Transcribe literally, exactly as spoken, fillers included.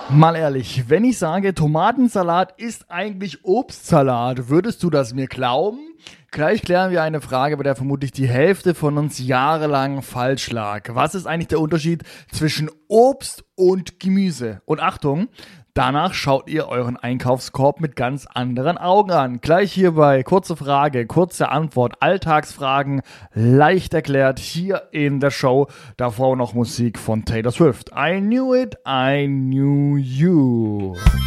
Mal ehrlich, wenn ich sage, Tomatensalat ist eigentlich Obstsalat, würdest du das mir glauben? Gleich klären wir eine Frage, bei der vermutlich die Hälfte von uns jahrelang falsch lag. Was ist eigentlich der Unterschied zwischen Obst und Gemüse? Und Achtung, danach schaut ihr euren Einkaufskorb mit ganz anderen Augen an. Gleich hierbei kurze Frage, kurze Antwort, Alltagsfragen, leicht erklärt hier in der Show. Davor noch Musik von Taylor Swift. I knew it, I knew you.